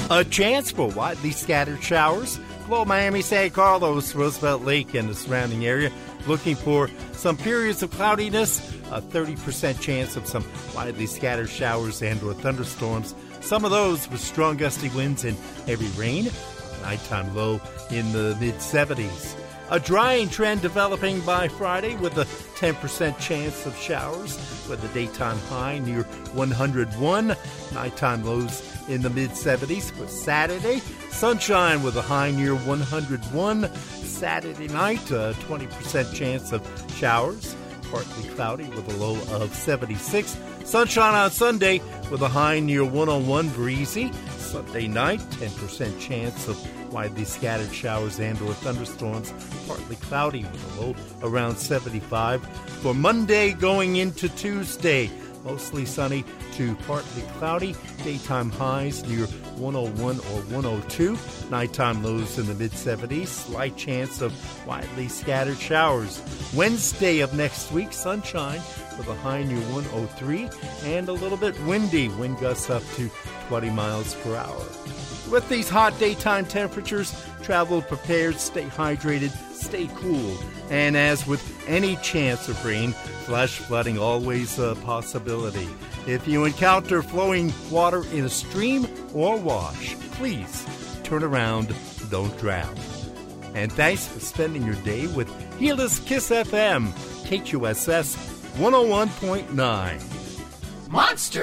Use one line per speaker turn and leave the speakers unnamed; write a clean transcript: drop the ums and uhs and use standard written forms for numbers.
A chance for widely scattered showers. Below Miami, San Carlos, Roosevelt Lake, and the surrounding area. Looking for some periods of cloudiness. A 30% chance of some widely scattered showers and or thunderstorms. Some of those with strong gusty winds and heavy rain. Nighttime low in the mid-70s. A drying trend developing by Friday with a 10% chance of showers with a daytime high near 101. Nighttime lows in the mid-70s. For Saturday, sunshine with a high near 101. Saturday night, a 20% chance of showers. Partly cloudy with a low of 76. Sunshine on Sunday with a high near 101, breezy. Sunday night, 10% chance of widely scattered showers and or thunderstorms. Partly cloudy with a low around 75. For Monday going into Tuesday, mostly sunny to partly cloudy. Daytime highs near 101 or 102. Nighttime lows in the mid-70s. Slight chance of widely scattered showers. Wednesday of next week, sunshine with a high near 103 and a little bit windy. Wind gusts up to 20 miles per hour. With these hot daytime temperatures, travel prepared, stay hydrated, stay cool. And as with any chance of rain, flash flooding always a possibility. If you encounter flowing water in a stream or wash, please turn around, don't drown. And thanks for spending your day with Gila's Kiss FM, KQSS 101.9.
Monster